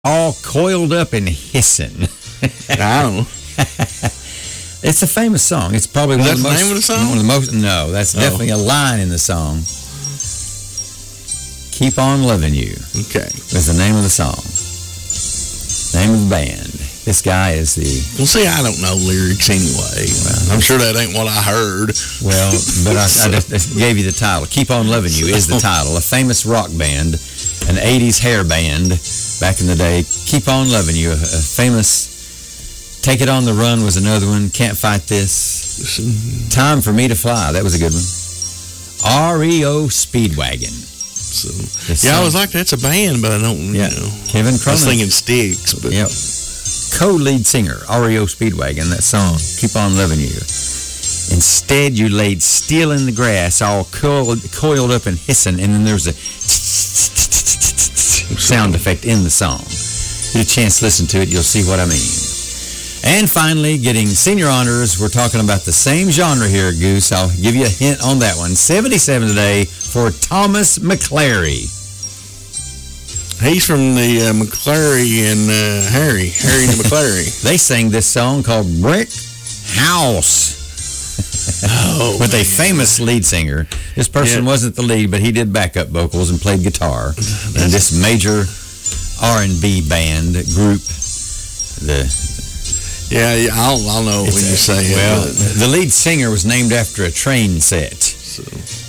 all coiled up and hissing. I don't know. It's a famous song. It's probably Is one of that the most. the name of the song? One of the most. No, that's definitely a line in the song. "Keep on Loving You" Okay. is the name of the song. Name of the band. This guy is the. Well, see, I don't know lyrics anyway. I'm sure that ain't what I heard. Well, but I just gave you the title. "Keep on Loving You" is the title. A famous rock band, an 80s hair band back in the day. "Keep on Loving You," a famous. "Take It on the Run" was another one. "Can't Fight This." "Time for Me to Fly," that was a good one. REO Speedwagon. So, yeah, I was like, that's a band, but I don't, yeah. Kevin Cronin. I was thinking Styx, but... Yep. Co-lead singer, REO Speedwagon, that song, "Keep on Loving You." "Instead, you laid still in the grass, all coiled up and hissing," and then there's a sound effect in the song. Get a chance to listen to it, you'll see what I mean. And finally, getting senior honors, we're talking about the same genre here, Goose. I'll give you a hint on that one. 77 today for Thomas McClary. He's from the McClary and Harry and the McClary. They sang this song called "Brick House." With a famous lead singer. This person wasn't the lead, but he did backup vocals and played guitar in this major R&B band group. Yeah, I'll know when you say it. Well, the lead singer was named after a train set. So,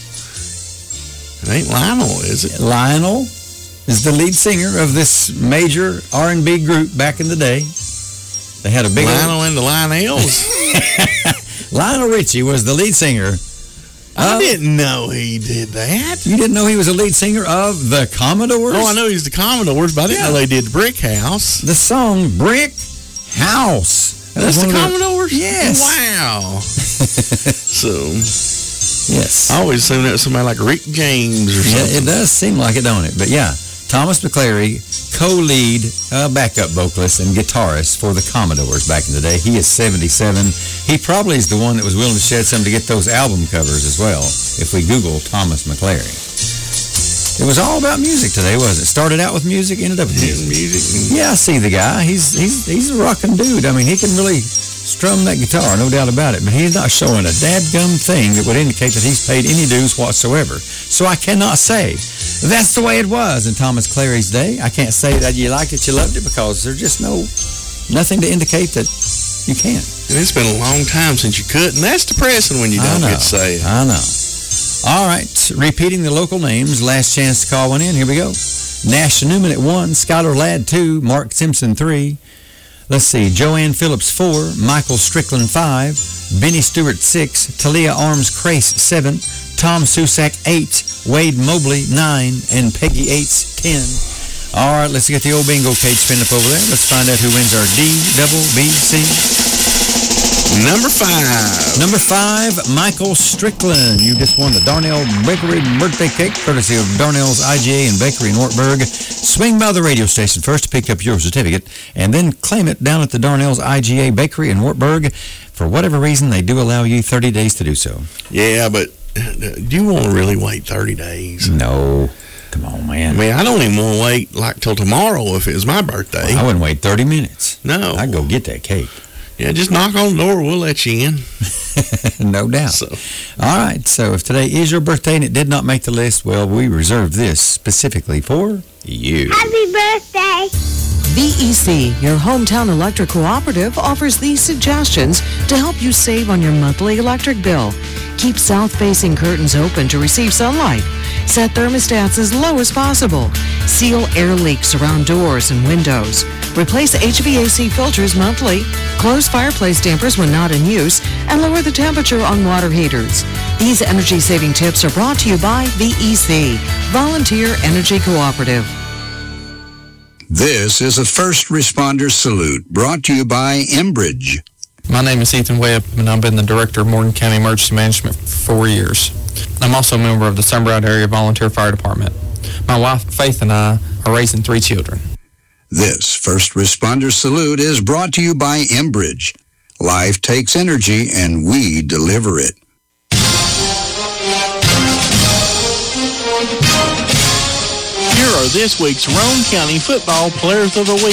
it ain't Lionel, is it? Lionel is the lead singer of this major R&B group back in the day. They had a big... Lionel and the Lionels? Lionel Richie was the lead singer. I didn't know he did that. You didn't know he was a lead singer of the Commodores? Oh, I know he's the Commodores, but I didn't know they did Brick House. The song "Brick House." That's the Commodores? Yes. Wow. So... Yes. I always assume that was somebody like Rick James or something. Yeah, it does seem like it, don't it? But yeah, Thomas McClary, co-lead, backup vocalist and guitarist for the Commodores back in the day. He is 77. He probably is the one that was willing to shed some to get those album covers as well, if we Google Thomas McClary. It was all about music today, wasn't it? Started out with music, ended up with music. Yeah, I see the guy. He's a rockin' dude. I mean, he can really strum that guitar, no doubt about it. But he's not showing a dadgum thing that would indicate that he's paid any dues whatsoever. So I cannot say that's the way it was in Thomas Clary's day. I can't say that you liked it, you loved it, because there's just nothing to indicate that you can. And it's been a long time since you could, and that's depressing when you don't get to say it. I know. All right, repeating the local names. Last chance to call one in. Here we go. Nash Newman at 1, Skylar Ladd 2, Mark Simpson 3. Let's see, Joanne Phillips 4, Michael Strickland 5, Benny Stewart 6, Talia Arms Crace 7, Tom Susak 8, Wade Mobley 9, and Peggy Yates 10. All right, let's get the old bingo cage spin up over there. Let's find out who wins our DBBC. Number 5. Number 5, Michael Strickland. You just won the Darnell Bakery birthday cake, courtesy of Darnell's IGA and Bakery in Wartburg. Swing by the radio station first to pick up your certificate, and then claim it down at the Darnell's IGA Bakery in Wartburg. For whatever reason, they do allow you 30 days to do so. Yeah, but do you want to really wait 30 days? No. Come on, man. I mean, I don't even want to wait like till tomorrow if it was my birthday. Well, I wouldn't wait 30 minutes. No. I'd go get that cake. Yeah, just knock on the door. We'll let you in. No doubt. So. All right. So if today is your birthday and it did not make the list, well, we reserved this specifically for you. Happy birthday. VEC, your hometown electric cooperative, offers these suggestions to help you save on your monthly electric bill. Keep south-facing curtains open to receive sunlight. Set thermostats as low as possible. Seal air leaks around doors and windows. Replace HVAC filters monthly. Close fireplace dampers when not in use. And lower the temperature on water heaters. These energy-saving tips are brought to you by VEC, Volunteer Energy Cooperative. This is a First Responder Salute brought to you by Enbridge. My name is Ethan Webb, and I've been the Director of Morgan County Emergency Management for 4 years. I'm also a member of the Sunbright Area Volunteer Fire Department. My wife, Faith, and I are raising 3 children. This First Responder Salute is brought to you by Enbridge. Life takes energy, and we deliver it. You're are this week's Roane County Football Players of the Week.